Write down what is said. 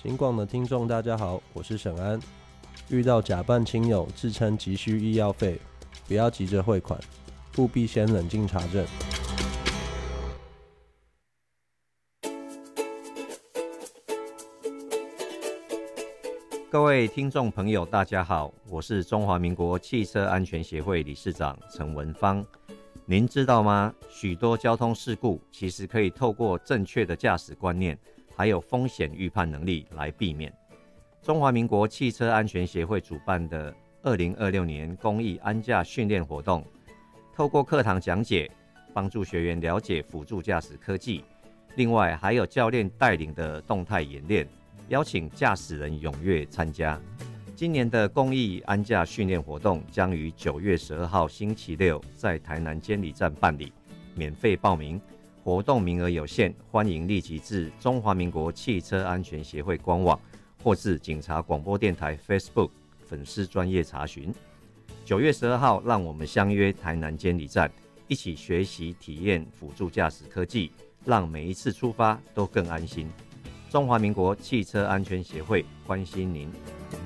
警广的听众大家好，我是沈安。遇到假扮亲友自称急需医药费，不要急着汇款，务必先冷静查证。 各位听众朋友大家好，我是中华民国汽车安全协会理事长陈文芳。您知道吗？许多交通事故其实可以透过正确的驾驶观念还有风险预判能力来避免。中华民国汽车安全协会主办的2026年公益安驾训练活动，透过课堂讲解，帮助学员了解辅助驾驶科技，另外还有教练带领的动态演练，邀请驾驶人踊跃参加。今年的公益安驾训练活动将于9月12号星期六在台南监理站办理，免费报名，活动名额有限，欢迎立即至中华民国汽车安全协会官网或至警察广播电台 Facebook 粉丝专页查询。9月12号，让我们相约台南监理站，一起学习体验辅助驾驶科技，让每一次出发都更安心。中华民国汽车安全协会关心您。